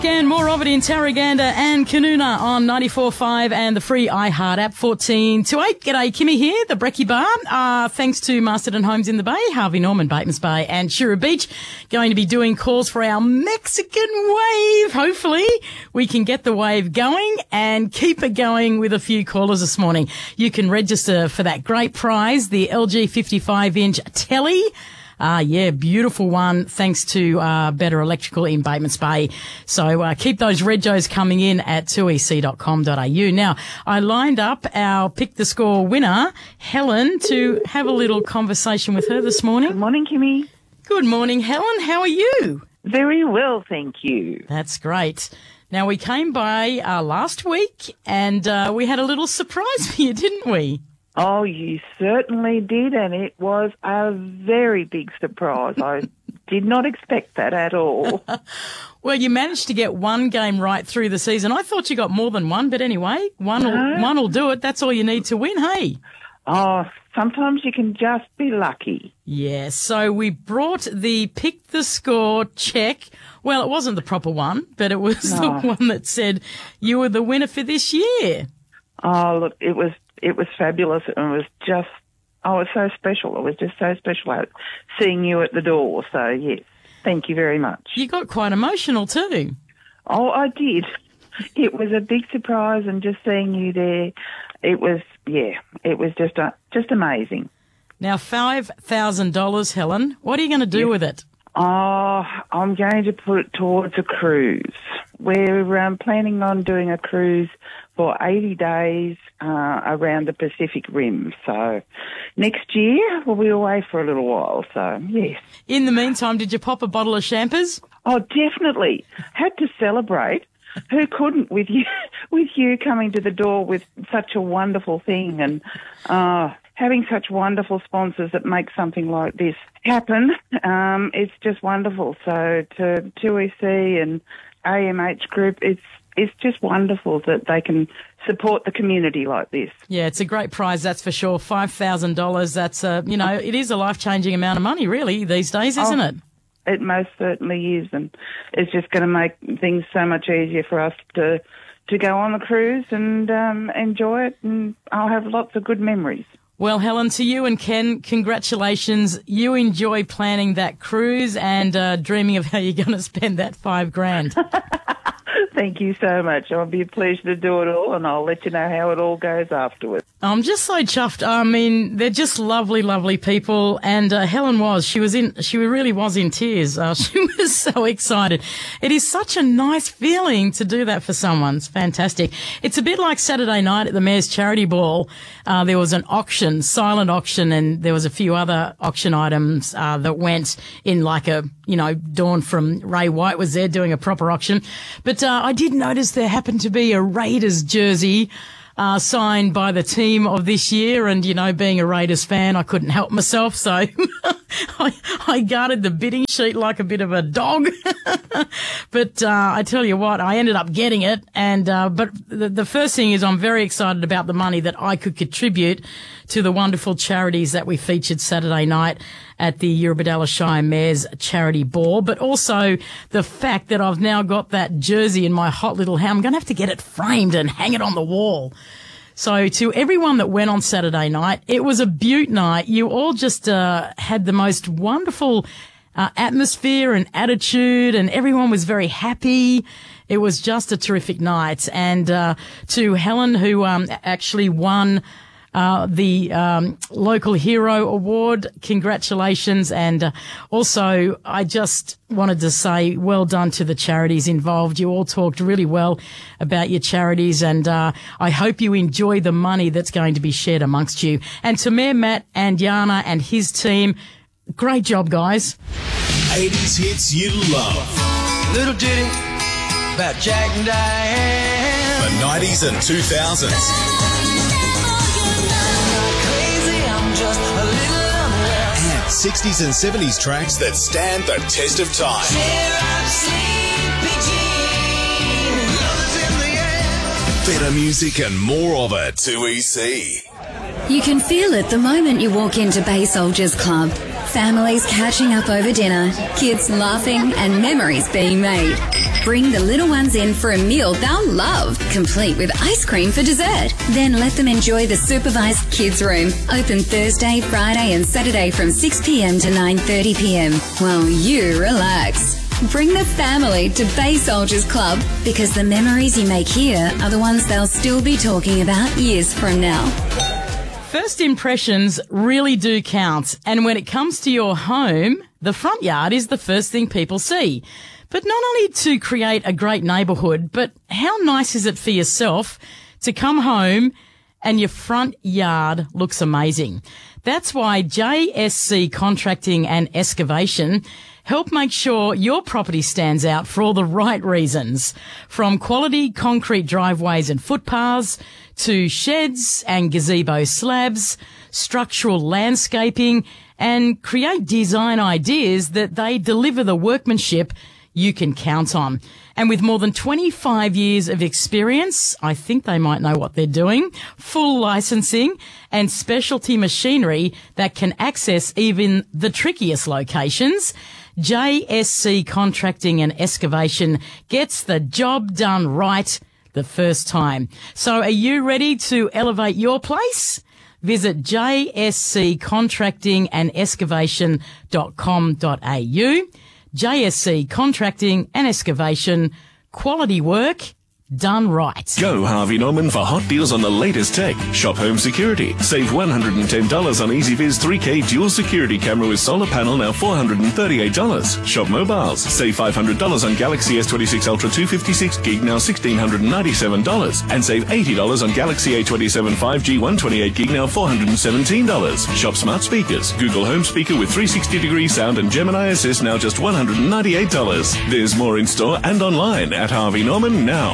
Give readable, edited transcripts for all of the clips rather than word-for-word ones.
And more of it in Tarraganda and Canoona on 94.5 and the free iHeart app 14 to 8. G'day, Kimmy here, the Brekkie Bar. Thanks to Masterton Homes in the Bay, Harvey Norman, Batemans Bay and Shira Beach. Going to be doing calls for our Mexican wave. Hopefully we can get the wave going and keep it going with a few callers this morning. You can register for that great prize, the LG 55-inch telly. Beautiful one, thanks to Better Electrical in Batemans Bay. So keep those regos coming in at 2ec.com.au. Now, I lined up our Pick the Score winner, Helen, to have a little conversation with her this morning. Good morning, Kimmy. Good morning, Helen. How are you? Very well, thank you. That's great. Now, we came by last week and we had a little surprise for you, didn't we? Oh, you certainly did, and it was a very big surprise. I did not expect that at all. Well, you managed to get one game right through the season. I thought you got more than one, but anyway, one will do it. That's all you need to win, hey? Oh, sometimes you can just be lucky. Yeah, so we brought the Pick the Score check. Well, it wasn't the proper one, but it was the one that said you were the winner for this year. Oh, look, it was fabulous, and it was just, it was so special. It was just so special seeing you at the door. So, yes, thank you very much. You got quite emotional too. Oh, I did. It was a big surprise, and just seeing you there, it was just amazing. Now, $5,000, Helen, what are you going to do with it? Oh, I'm going to put it towards a cruise. We're planning on doing a cruise for 80 days around the Pacific Rim. So next year we'll be away for a little while. So, yes. In the meantime, did you pop a bottle of champers? Oh, definitely. Had to celebrate. Who couldn't with you coming to the door with such a wonderful thing, and having such wonderful sponsors that make something like this happen. It's just wonderful. So to 2EC and AMH Group, it's just wonderful that they can support the community like this. Yeah, it's a great prize, that's for sure. $5,000. That's it is a life-changing amount of money, really, these days, isn't it? It most certainly is, and it's just going to make things so much easier for us to go on the cruise and enjoy it, and I'll have lots of good memories. Well, Helen, to you and Ken, congratulations. You enjoy planning that cruise and dreaming of how you're going to spend that $5,000. Thank you so much. It'll be a pleasure to do it all, and I'll let you know how it all goes afterwards. I'm just so chuffed. I mean, they're just lovely, lovely people. And Helen she really was in tears. She was so excited. It is such a nice feeling to do that for someone. It's fantastic. It's a bit like Saturday night at the Mayor's Charity Ball. There was an auction, silent auction, and there was a few other auction items that went in like Dawn from Ray White was there doing a proper auction. But I did notice there happened to be a Raiders jersey signed by the team of this year, and being a Raiders fan, I couldn't help myself, so I guarded the bidding sheet like a bit of a dog. But I tell you what, I ended up getting it, and but the first thing is I'm very excited about the money that I could contribute to the wonderful charities that we featured Saturday night at the Eurobodalla Shire Mayor's Charity Ball, but also the fact that I've now got that jersey in my hot little hand. I'm going to have to get it framed and hang it on the wall. So to everyone that went on Saturday night, it was a beaut night. You all just had the most wonderful atmosphere and attitude, and everyone was very happy. It was just a terrific night. And to Helen, who actually won the Local Hero Award, congratulations. And also, I just wanted to say well done to the charities involved. You all talked really well about your charities, and I hope you enjoy the money that's going to be shared amongst you. And to Mayor Matt and Yana and his team, great job, guys. 80s hits you love. Little ditty about Jack and Diane. The 90s and 2000s. And 60s and 70s tracks that stand the test of time. Better music and more of it. 2EC. You can feel it the moment you walk into Bay Soldiers Club. Families catching up over dinner, kids laughing and memories being made. Bring the little ones in for a meal they'll love, complete with ice cream for dessert. Then let them enjoy the supervised kids room, open Thursday, Friday and Saturday from 6 p.m. to 9:30 p.m. while you relax. Bring the family to Bay Soldiers Club because the memories you make here are the ones they'll still be talking about years from now. First impressions really do count, and when it comes to your home, the front yard is the first thing people see. But not only to create a great neighbourhood, but how nice is it for yourself to come home and your front yard looks amazing. That's why JSC Contracting and Excavation help make sure your property stands out for all the right reasons. From quality concrete driveways and footpaths to sheds and gazebo slabs, structural landscaping, and create design ideas that they deliver the workmanship you can count on. And with more than 25 years of experience, I think they might know what they're doing, full licensing and specialty machinery that can access even the trickiest locations, JSC Contracting and Excavation gets the job done right the first time. So are you ready to elevate your place? Visit jsccontractingandexcavation.com.au. JSC Contracting and Excavation, quality work done right. Go Harvey Norman for hot deals on the latest tech. Shop home security. Save $110 on EasyViz 3K dual security camera with solar panel, now $438. Shop mobiles. Save $500 on Galaxy S26 Ultra 256 gig, now $1,697. And save $80 on Galaxy A27 5G 128 gig, now $417. Shop smart speakers. Google Home Speaker with 360-degree sound and Gemini Assist, now just $198. There's more in store and online at Harvey Norman now.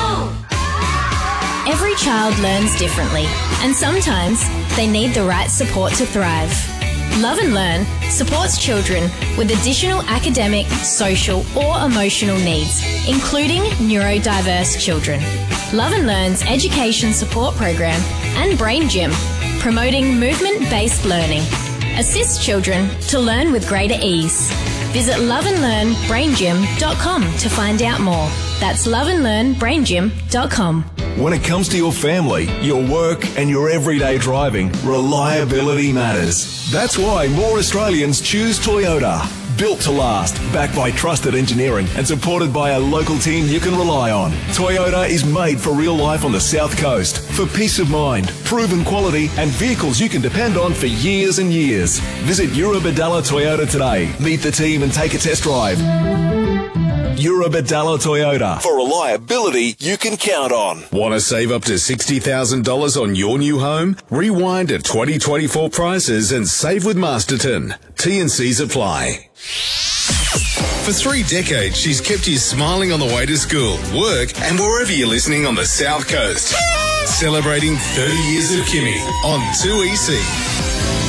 Every child learns differently, and sometimes they need the right support to thrive. Love and Learn supports children with additional academic, social or emotional needs, including neurodiverse children. Love and Learn's education support program and Brain Gym, promoting movement-based learning, assists children to learn with greater ease. Visit loveandlearnbraingym.com to find out more. That's loveandlearnbraingym.com. When it comes to your family, your work and your everyday driving, reliability matters. That's why more Australians choose Toyota. Built to last, backed by trusted engineering and supported by a local team you can rely on. Toyota is made for real life on the South Coast, for peace of mind, proven quality and vehicles you can depend on for years and years. Visit Eurobadalla Toyota today. Meet the team and take a test drive. Eurobadalla Toyota, for reliability you can count on. Want to save up to $60,000 on your new home? Rewind to 2024 prices and save with Masterton. T&Cs apply. For 3 decades, she's kept you smiling on the way to school, work, and wherever you're listening on the South Coast. Celebrating 30 years of Kimmy on 2EC.